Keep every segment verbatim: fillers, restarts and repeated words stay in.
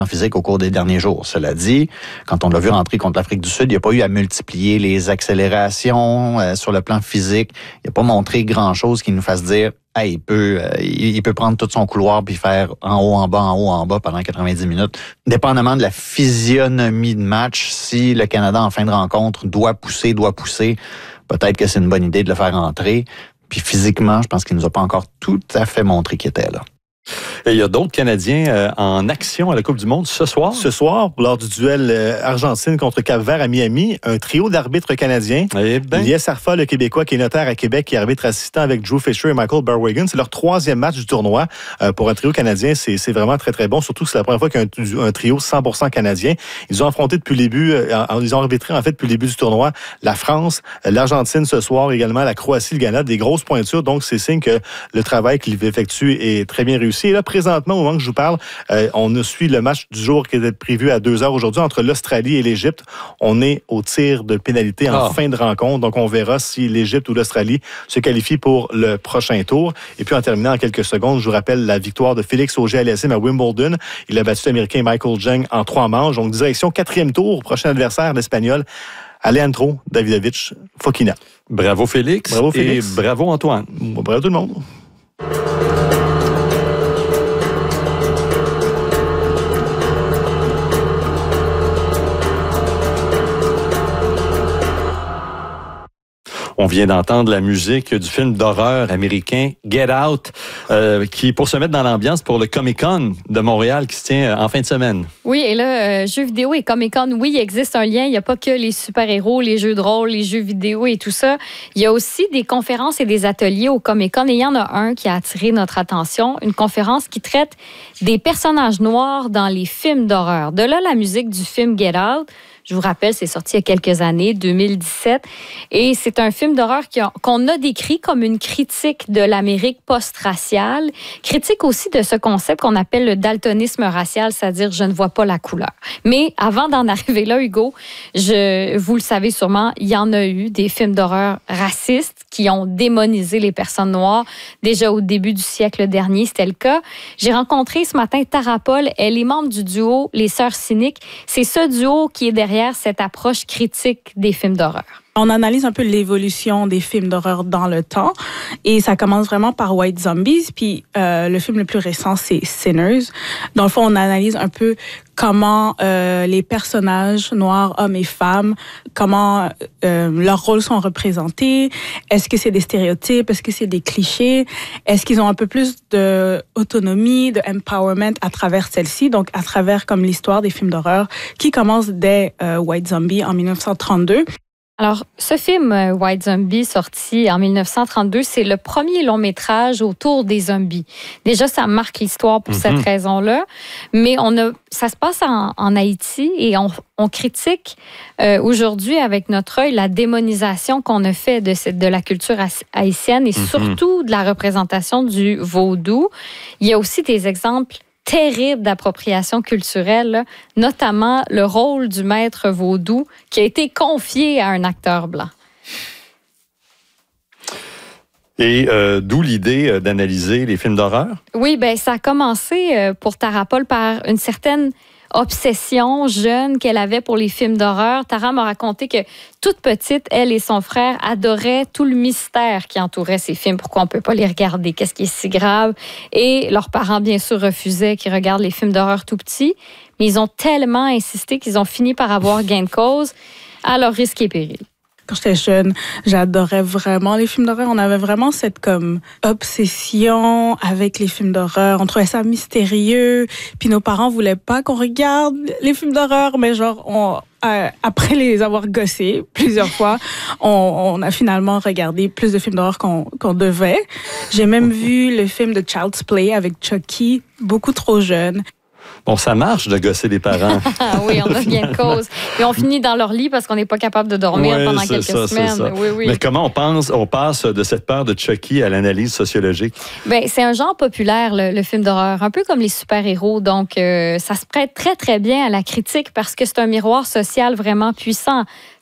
physique au cours des derniers jours. Cela dit, quand on l'a vu rentrer contre l'Afrique du Sud, il n'y a pas eu à multiplier les accélérations euh, sur le plan physique. Il n'a pas montré grand-chose qui nous fasse dire hey, il peut euh, il peut prendre tout son couloir puis faire en haut, en bas, en haut, en bas pendant quatre-vingt-dix minutes. Dépendamment de la physionomie de match, si le Canada, en fin de rencontre, doit pousser, doit pousser, peut-être que c'est une bonne idée de le faire entrer. Puis physiquement, je pense qu'il ne nous a pas encore tout à fait montré qu'il était là. Et il y a d'autres Canadiens euh, en action à la Coupe du Monde ce soir. Ce soir, lors du duel euh, Argentine contre Cap-Vert à Miami, un trio d'arbitres canadiens. Eh ben. Lies Arfa, le Québécois qui est notaire à Québec, qui est arbitre assistant avec Drew Fisher et Michael Berwagen. C'est leur troisième match du tournoi. Euh, pour un trio canadien, c'est, c'est vraiment très, très bon. Surtout que c'est la première fois qu'il y a un, un trio cent pour cent canadien. Ils ont affronté depuis le début, euh, ils ont arbitré en fait depuis le début du tournoi la France, l'Argentine ce soir, également la Croatie, le Ghana, des grosses pointures. Donc, c'est signe que le travail qu'ils effectuent est très bien réussi. Et là, présentement, au moment que je vous parle, euh, on a suivi le match du jour qui était prévu à deux heures aujourd'hui entre l'Australie et l'Égypte. On est au tir de pénalité en oh. fin de rencontre. Donc, on verra si l'Égypte ou l'Australie se qualifient pour le prochain tour. Et puis, en terminant en quelques secondes, je vous rappelle la victoire de Félix Auger-Aliassime à Wimbledon. Il a battu l'Américain Michael Jung en trois manches. Donc, direction quatrième tour. Prochain adversaire, l'Espagnol Alejandro Davidovich Fokina. Bravo Félix. Bravo Félix. Et bravo Antoine. Bravo tout le monde. On vient d'entendre la musique du film d'horreur américain Get Out, euh, qui pour se mettre dans l'ambiance pour le Comic-Con de Montréal qui se tient en fin de semaine. Oui, et là, euh, jeux vidéo et Comic-Con, oui, il existe un lien. Il n'y a pas que les super-héros, les jeux de rôle, les jeux vidéo et tout ça. Il y a aussi des conférences et des ateliers au Comic-Con. Et il y en a un qui a attiré notre attention, une conférence qui traite des personnages noirs dans les films d'horreur. De là, la musique du film Get Out. Je vous rappelle, c'est sorti il y a quelques années, deux mille dix-sept. Et c'est un film d'horreur qui a, qu'on a décrit comme une critique de l'Amérique post-raciale, critique aussi de ce concept qu'on appelle le daltonisme racial, c'est-à-dire je ne vois pas la couleur. Mais avant d'en arriver là, Hugo, je, vous le savez sûrement, il y en a eu des films d'horreur racistes qui ont démonisé les personnes noires. Déjà au début du siècle dernier, c'était le cas. J'ai rencontré ce matin Tara Paul, elle est membre du duo Les Sœurs Cyniques. C'est ce duo qui est derrière cette approche critique des films d'horreur. On analyse un peu l'évolution des films d'horreur dans le temps et ça commence vraiment par White Zombies, puis euh, le film le plus récent, c'est Sinners. Dans le fond, on analyse un peu comment euh, les personnages noirs, hommes et femmes, comment euh, leurs rôles sont représentés. Est-ce que c'est des stéréotypes? Est-ce que c'est des clichés? Est-ce qu'ils ont un peu plus d'autonomie, de empowerment à travers celle-ci? Donc, à travers comme l'histoire des films d'horreur qui commence dès euh, White Zombie en dix-neuf cent trente-deux. Alors, ce film White Zombie, sorti en dix-neuf cent trente-deux, c'est le premier long métrage autour des zombies. Déjà, ça marque l'histoire pour mm-hmm. cette raison-là. Mais on a, ça se passe en, en Haïti et on, on critique euh, aujourd'hui avec notre œil la démonisation qu'on a fait de, cette, de la culture haïtienne et mm-hmm. surtout de la représentation du vaudou. Il y a aussi des exemples terrible d'appropriation culturelle, là, notamment le rôle du maître vaudou qui a été confié à un acteur blanc. Et euh, d'où l'idée d'analyser les films d'horreur? Oui, bien, ça a commencé pour Tara Paul par une certaine obsession jeune qu'elle avait pour les films d'horreur. Tara m'a raconté que toute petite, elle et son frère adoraient tout le mystère qui entourait ces films. Pourquoi on ne peut pas les regarder? Qu'est-ce qui est si grave? Et leurs parents, bien sûr, refusaient qu'ils regardent les films d'horreur tout petits. Mais ils ont tellement insisté qu'ils ont fini par avoir gain de cause à leur risque et péril. Quand j'étais jeune, j'adorais vraiment les films d'horreur. On avait vraiment cette comme obsession avec les films d'horreur. On trouvait ça mystérieux. Puis nos parents voulaient pas qu'on regarde les films d'horreur, mais genre on, euh, après les avoir gossés plusieurs fois, on, on a finalement regardé plus de films d'horreur qu'on, qu'on devait. J'ai même vu le film de Child's Play avec Chucky, beaucoup trop jeune. Bon, ça marche de gosser les parents. Oui, on a bien de cause. Et on finit dans leur lit parce qu'on n'est pas capable de dormir ouais, pendant quelques ça, semaines. Oui, oui. Mais comment on pense, on passe de cette peur de Chucky à l'analyse sociologique? Bien, c'est un genre populaire, le, le film d'horreur, un peu comme les super-héros. Donc, euh, ça se prête très, très bien à la critique parce que c'est un miroir social vraiment puissant.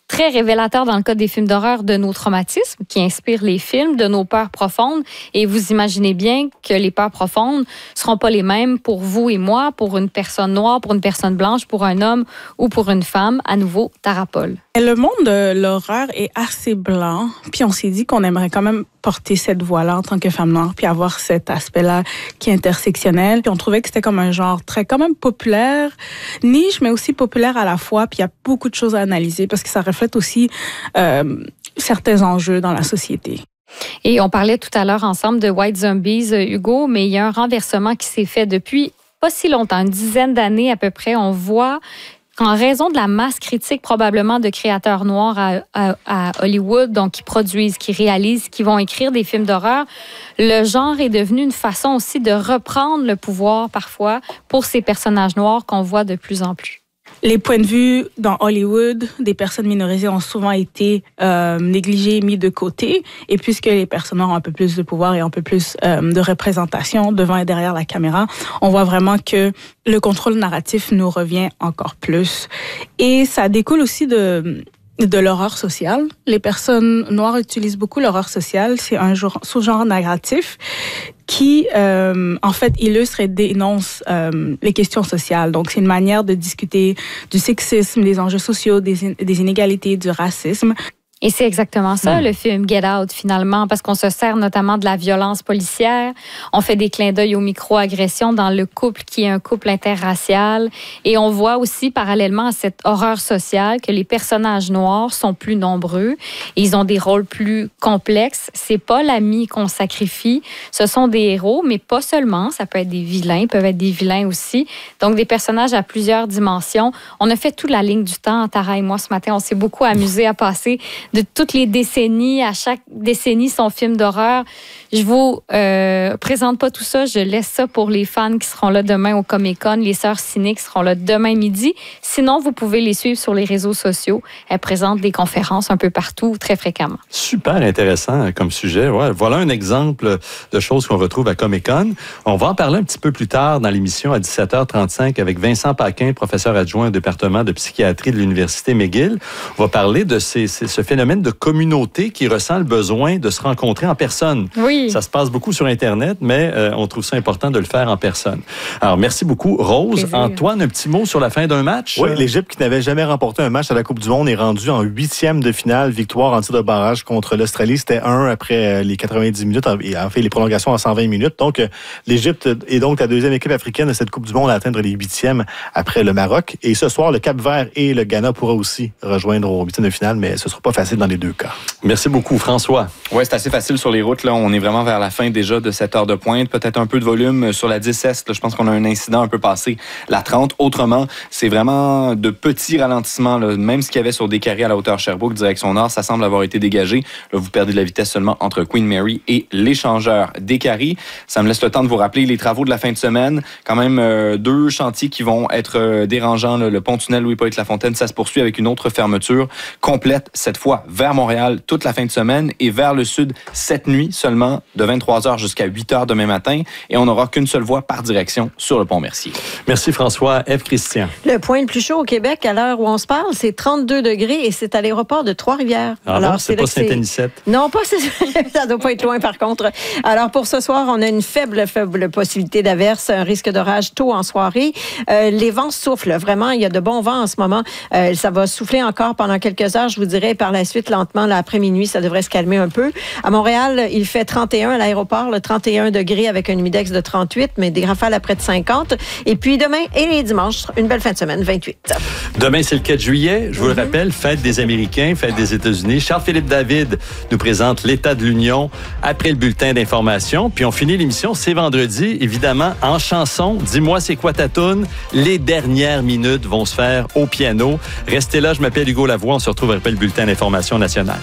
très révélateur dans le cas des films d'horreur de nos traumatismes qui inspirent les films, de nos peurs profondes. Et vous imaginez bien que les peurs profondes ne seront pas les mêmes pour vous et moi, pour une personne noire, pour une personne blanche, pour un homme ou pour une femme. À nouveau, Tara Paul. Le monde de l'horreur est assez blanc, puis on s'est dit qu'on aimerait quand même porter cette voix-là en tant que femme noire, puis avoir cet aspect-là qui est intersectionnel. Puis on trouvait que c'était comme un genre très quand même populaire, niche, mais aussi populaire à la fois. Puis il y a beaucoup de choses à analyser parce que ça reflète aussi euh, certains enjeux dans la société. Et on parlait tout à l'heure ensemble de White Zombies, Hugo, mais il y a un renversement qui s'est fait depuis pas si longtemps, une dizaine d'années à peu près. On voit en raison de la masse critique probablement de créateurs noirs à, à, à Hollywood, donc qui produisent, qui réalisent, qui vont écrire des films d'horreur, le genre est devenu une façon aussi de reprendre le pouvoir parfois pour ces personnages noirs qu'on voit de plus en plus. Les points de vue dans Hollywood des personnes minorisées ont souvent été euh, négligés, mis de côté. Et puisque les personnes noires ont un peu plus de pouvoir et un peu plus euh, de représentation devant et derrière la caméra, on voit vraiment que le contrôle narratif nous revient encore plus. Et ça découle aussi de... de l'horreur sociale. Les personnes noires utilisent beaucoup l'horreur sociale. C'est un genre, sous-genre narratif qui, euh, en fait, illustre et dénonce euh, les questions sociales. Donc, c'est une manière de discuter du sexisme, des enjeux sociaux, des, des inégalités, du racisme. Et c'est exactement ça, mmh. le film Get Out, finalement, parce qu'on se sert notamment de la violence policière. On fait des clins d'œil aux micro-agressions dans le couple qui est un couple interracial. Et on voit aussi, parallèlement à cette horreur sociale, que les personnages noirs sont plus nombreux et ils ont des rôles plus complexes. C'est pas l'ami qu'on sacrifie. Ce sont des héros, mais pas seulement. Ça peut être des vilains, peuvent être des vilains aussi. Donc, des personnages à plusieurs dimensions. On a fait toute la ligne du temps, Tara et moi, ce matin. On s'est beaucoup amusé à passer de toutes les décennies, à chaque décennie, son film d'horreur. Je vous euh, présente pas tout ça, je laisse ça pour les fans qui seront là demain au Comic-Con. Les Sœurs Cyniques seront là demain midi. Sinon, vous pouvez les suivre sur les réseaux sociaux. Elles présentent des conférences un peu partout, très fréquemment. Super intéressant comme sujet. Ouais, voilà un exemple de choses qu'on retrouve à Comic-Con. On va en parler un petit peu plus tard dans l'émission à dix-sept heures trente-cinq avec Vincent Paquin, professeur adjoint au département de psychiatrie de l'Université McGill. On va parler de ces, ces, ce phénomène de communauté qui ressent le besoin de se rencontrer en personne. Oui. Ça se passe beaucoup sur Internet, mais euh, on trouve ça important de le faire en personne. Alors, merci beaucoup, Rose. Plaisir. Antoine, un petit mot sur la fin d'un match? Oui, l'Égypte, qui n'avait jamais remporté un match à la Coupe du Monde, est rendue en huitième de finale, victoire en tir de barrage contre l'Australie. C'était un après les quatre-vingt-dix minutes, et en fait les prolongations en cent vingt minutes. Donc, l'Égypte est donc la deuxième équipe africaine de cette Coupe du Monde à atteindre les huitièmes après le Maroc. Et ce soir, le Cap-Vert et le Ghana pourraient aussi rejoindre au huitième de finale, mais ce ne sera pas facile dans les deux cas. Merci beaucoup, François. Oui, c'est assez facile sur les routes. Là. On est vraiment vers la fin déjà de cette heure de pointe. Peut-être un peu de volume sur la dix Est. Là. Je pense qu'on a un incident un peu passé la trente. Autrement, c'est vraiment de petits ralentissements. Là. Même ce qu'il y avait sur des carrés à la hauteur Sherbrooke, direction nord, ça semble avoir été dégagé. Là, vous perdez de la vitesse seulement entre Queen Mary et l'échangeur des carrés. Ça me laisse le temps de vous rappeler les travaux de la fin de semaine. Quand même, euh, deux chantiers qui vont être euh, dérangeants. Là. Le pont-tunnel Louis-Polyte-Lafontaine, ça se poursuit avec une autre fermeture complète, cette fois vers Montréal toute la fin de semaine et vers le sud cette nuit seulement de vingt-trois heures jusqu'à huit heures demain matin et on n'aura qu'une seule voie par direction sur le pont Mercier. Merci François. Ève Christian. Le point le plus chaud au Québec à l'heure où on se parle, c'est trente-deux degrés et c'est à l'aéroport de Trois-Rivières. Ah Alors, bon, c'est, c'est pas Saint-Anicette? Non, pas ça doit pas être loin par contre. Alors pour ce soir, on a une faible, faible possibilité d'averse, un risque d'orage tôt en soirée. Euh, les vents soufflent, vraiment, il y a de bons vents en ce moment. Euh, ça va souffler encore pendant quelques heures, je vous dirais, par la suite, lentement, là, après minuit, ça devrait se calmer un peu. À Montréal, il fait trente et un à l'aéroport, le trente et un degrés avec un humidex de trente-huit, mais des rafales à près de cinquante. Et puis demain et les dimanches, une belle fin de semaine, vingt-huit. Demain, c'est le quatre juillet. Je vous mm-hmm. le rappelle, fête des Américains, fête des États-Unis. Charles-Philippe David nous présente l'état de l'Union après le bulletin d'information. Puis on finit l'émission, c'est vendredi, évidemment, en chanson. Dis-moi, c'est quoi ta toune? Les dernières minutes vont se faire au piano. Restez là, je m'appelle Hugo Lavoie. On se retrouve après le bulletin d'information nationale.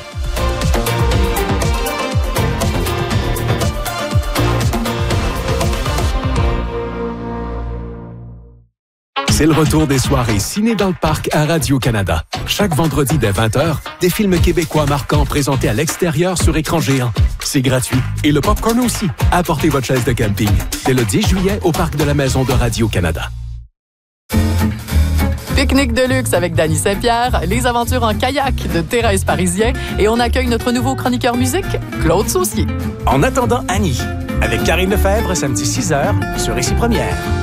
C'est le retour des soirées ciné dans le parc à Radio-Canada. Chaque vendredi dès vingt heures, des films québécois marquants présentés à l'extérieur sur écran géant. C'est gratuit. Et le popcorn aussi. Apportez votre chaise de camping. Dès le dix juillet au parc de la Maison de Radio-Canada. Pique-nique de luxe avec Dany Saint-Pierre, les aventures en kayak de Thérèse Parisien et on accueille notre nouveau chroniqueur musique, Claude Saucier. En attendant Annie, avec Karine Lefebvre, samedi six heures, sur Ici Première.